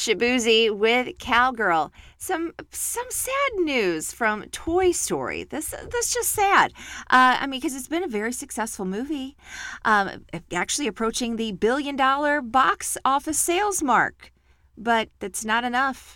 Shabuzi with Cowgirl. Some sad news from Toy Story. This just sad. Because it's been a very successful movie, actually approaching the $1 billion box office sales mark. But that's not enough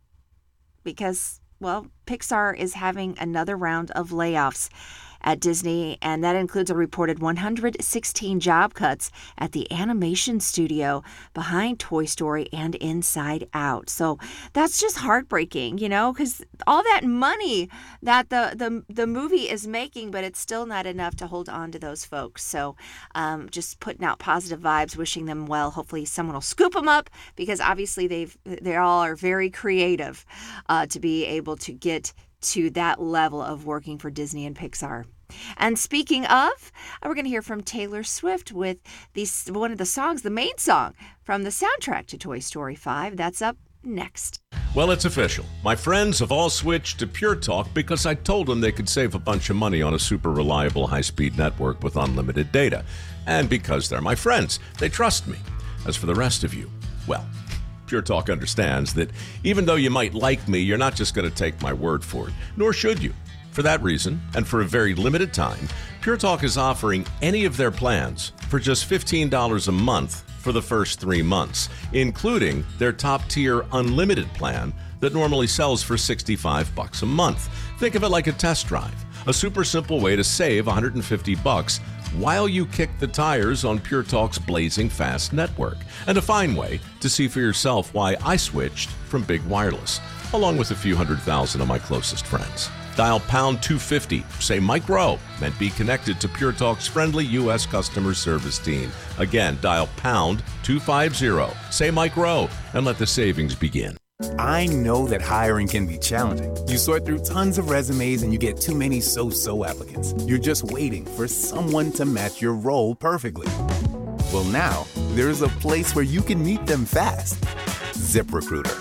because, well, Pixar is having another round of layoffs at Disney, and that includes a reported 116 job cuts at the animation studio behind Toy Story and Inside Out. So that's just heartbreaking, because all that money that the movie is making, but it's still not enough to hold on to those folks. So just putting out positive vibes, wishing them well. Hopefully someone will scoop them up, because obviously they all are very creative to be able to get to that level of working for Disney and Pixar. And speaking of, we're going to hear from Taylor Swift with one of the songs, the main song from the soundtrack to Toy Story 5. That's up next. Well, it's official. My friends have all switched to Pure Talk because I told them they could save a bunch of money on a super reliable high-speed network with unlimited data. And because they're my friends, they trust me. As for the rest of you, well, Pure Talk understands that even though you might like me, you're not just going to take my word for it, nor should you. For that reason, and for a very limited time, Pure Talk is offering any of their plans for just $15 a month for the first 3 months, including their top-tier unlimited plan that normally sells for $65 a month. Think of it like a test drive, a super simple way to save $150 while you kick the tires on Pure Talk's blazing fast network, and a fine way to see for yourself why I switched from Big Wireless, along with a few 100,000 of my closest friends. Dial pound 250, say Mike Rowe, and be connected to Pure Talk's friendly U.S. customer service team. Again, dial pound 250, say Mike Rowe, and let the savings begin. I know that hiring can be challenging. You sort through tons of resumes and you get too many so-so applicants. You're just waiting for someone to match your role perfectly. Well, now, there's a place where you can meet them fast. ZipRecruiter.